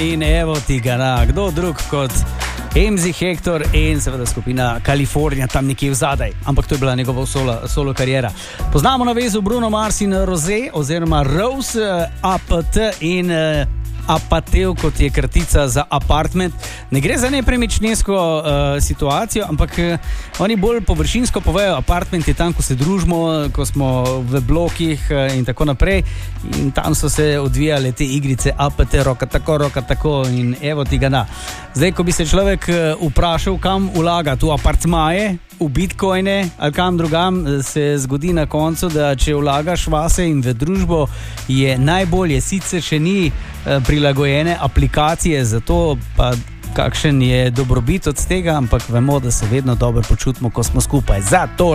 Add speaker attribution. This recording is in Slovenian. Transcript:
Speaker 1: In evo ti ga na, kdo drug kot MC Hector in seveda skupina Kalifornija tam nekje v zadaj. Ampak to je bila njegova solo karijera. Poznamo na vezu Bruno Mars in Rosé oziroma Rose, APT in Apatev, kot je kratica za apartment. Ne gre za nepremičninsko situacijo, ampak oni bolj površinsko povejo, apartment je tam, ko se družimo, ko smo v blokih in tako naprej. In tam so se odvijale te igrice APT, roka tako in evo ti ga na. Zdaj, ko bi se človek vprašal, kam vlagati, v apartmaje, v bitcoine ali kam drugam, se zgodi na koncu, da če vlagaš vase in v družbo, je najbolje, sicer še ni prilagojene aplikacije za to, pa kakšen je dobrobit od tega, ampak vemo, da se vedno dobro počutimo, ko smo skupaj. Zato